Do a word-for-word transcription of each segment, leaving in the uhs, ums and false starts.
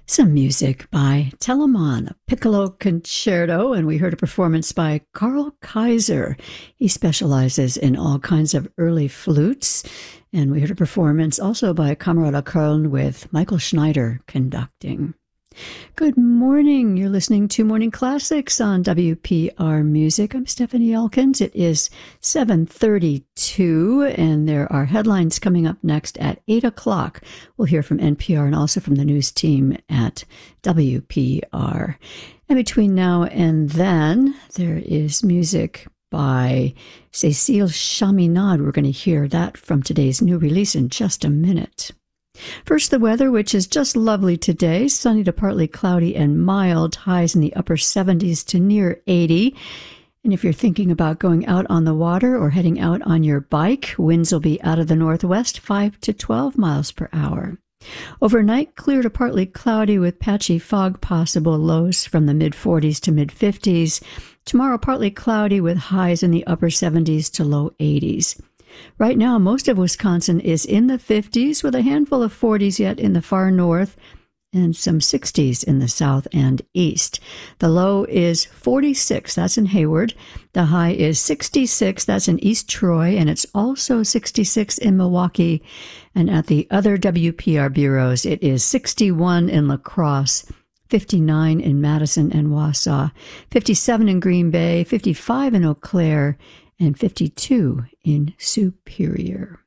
Some music by Telemann, a piccolo concerto, and we heard a performance by Carl Kaiser. He specializes in all kinds of early flutes, and we heard a performance also by Camerata Köln with Michael Schneider conducting. Good morning. You're listening to Morning Classics on W P R Music. I'm Stephanie Elkins. It is seven thirty-two, and there are headlines coming up next at eight o'clock. We'll hear from N P R and also from the news team at W P R. And between now and then, there is music by Cécile Chaminade. We're going to hear that from today's new release in just a minute. First, the weather, which is just lovely today. Sunny to partly cloudy and mild, highs in the upper seventies to near eighty. And if you're thinking about going out on the water or heading out on your bike, winds will be out of the northwest, five to twelve miles per hour. Overnight, clear to partly cloudy with patchy fog possible, lows from the mid forties to mid fifties. Tomorrow, partly cloudy with highs in the upper seventies to low eighties. Right now, most of Wisconsin is in the fifties with a handful of forties yet in the far north and some sixties in the south and east. The low is forty-six, that's in Hayward. The high is sixty-six, that's in East Troy, and it's also sixty-six in Milwaukee. And at the other W P R bureaus, it is sixty-one in La Crosse, fifty-nine in Madison and Wausau, fifty-seven in Green Bay, fifty-five in Eau Claire, and fifty-two in Superior.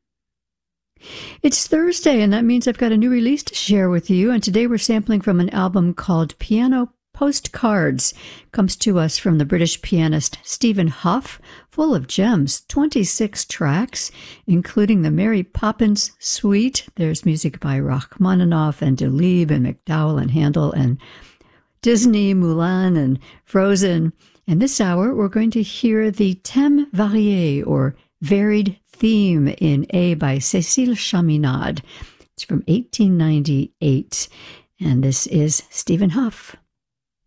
It's Thursday, and that means I've got a new release to share with you, and today we're sampling from an album called Piano Postcards. Comes to us from the British pianist Stephen Hough, full of gems, twenty-six tracks, including the Mary Poppins Suite. There's music by Rachmaninoff and Delibes and MacDowell and Handel and Disney, Mulan and Frozen. And this hour, we're going to hear the Thème varié, or varied theme in A by Cécile Chaminade. It's from eighteen ninety-eight, and this is Stephen Hough.